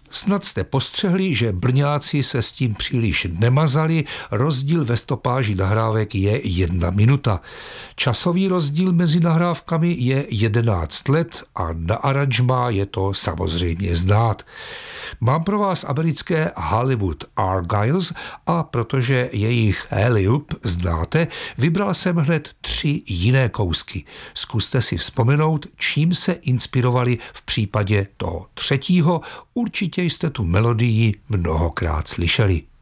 Snad jste postřehli, že Brňáci se s tím příliš nemazali, rozdíl ve stopáži nahrávek je 1 minuta. Časový rozdíl mezi nahrávkami je 11 let a na aranžmá je to samozřejmě znát. Mám pro vás americké Hollywood Argyles a protože jejich Alley-oop znáte, vybral jsem hned 3 jiné kousky. Zkuste si vzpomenout, čím se inspirovali v případě toho 3. Určitě jste tu melodii mnohokrát slyšeli.